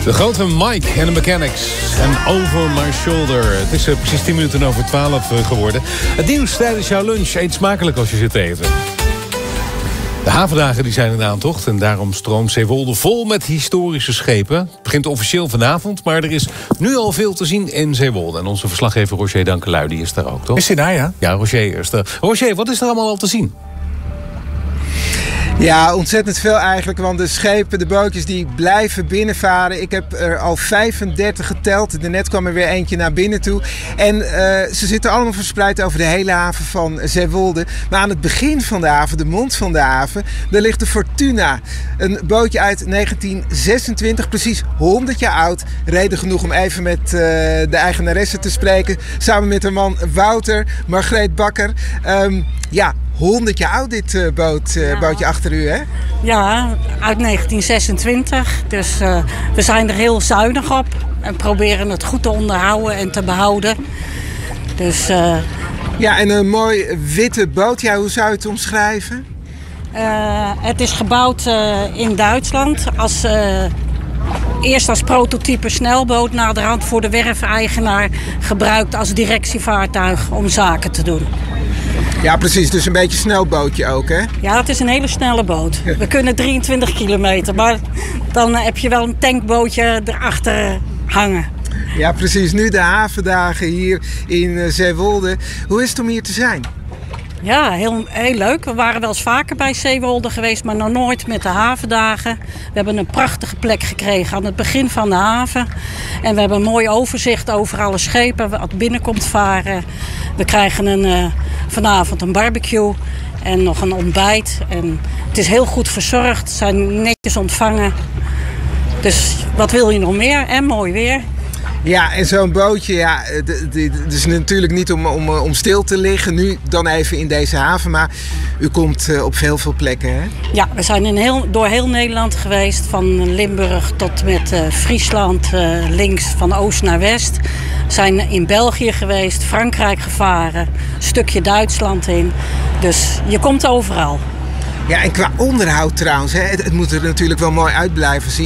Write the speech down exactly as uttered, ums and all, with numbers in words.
De grote Mike en de Mechanics en Over My Shoulder. Het is uh, precies tien minuten over twaalf uh, geworden. Het nieuws tijdens jouw lunch. Eet smakelijk als je zit te eten. De havendagen die zijn in aantocht en daarom stroomt Zeewolde vol met historische schepen. Het begint officieel vanavond, maar er is nu al veel te zien in Zeewolde. En onze verslaggever Roger Dankelui, die is daar ook, toch? Is hij daar, ja? Ja, Roger is er. Roger, wat is er allemaal al te zien? Ja, ontzettend veel eigenlijk, want de schepen, de bootjes die blijven binnenvaren. Ik heb er al vijfendertig geteld. Daarnet kwam er weer eentje naar binnen toe. En uh, ze zitten allemaal verspreid over de hele haven van Zeewolde. Maar aan het begin van de haven, de mond van de haven, daar ligt de Fortuna. Een bootje uit negentien zesentwintig, precies honderd jaar oud. Reden genoeg om even met uh, de eigenaresse te spreken. Samen met haar man Wouter, Margreet Bakker. Um, ja, honderd jaar oud dit uh, boot, uh, ja. bootje achter u, hè? Ja, uit negentien zesentwintig. Dus uh, we zijn er heel zuinig op. En proberen het goed te onderhouden en te behouden. Dus, uh, ja, en een mooi witte boot. Ja, hoe zou je het omschrijven? Uh, het is gebouwd uh, in Duitsland. Als, uh, eerst als prototype snelboot. Naderhand voor de werfeigenaar gebruikt als directievaartuig om zaken te doen. Ja, precies. Dus een beetje snel bootje ook, hè? Ja, het is een hele snelle boot. We kunnen drieëntwintig kilometer, maar dan heb je wel een tankbootje erachter hangen. Ja, precies. Nu de havendagen hier in Zeewolde. Hoe is het om hier te zijn? Ja, heel, heel leuk. We waren wel eens vaker bij Zeewolde geweest, maar nog nooit met de havendagen. We hebben een prachtige plek gekregen aan het begin van de haven. En we hebben een mooi overzicht over alle schepen wat binnenkomt varen. We krijgen een, uh, vanavond een barbecue en nog een ontbijt. En het is heel goed verzorgd, zijn netjes ontvangen. Dus wat wil je nog meer? En mooi weer. Ja, en zo'n bootje, ja, het is natuurlijk niet om, om, om stil te liggen. Nu dan even in deze haven, maar u komt uh, op veel, veel plekken, hè? Ja, we zijn in heel, door heel Nederland geweest. Van Limburg tot met uh, Friesland, uh, links van oost naar west. We zijn in België geweest, Frankrijk gevaren, een stukje Duitsland in. Dus je komt overal. Ja, en qua onderhoud trouwens, hè, het, het moet er natuurlijk wel mooi uit blijven zien.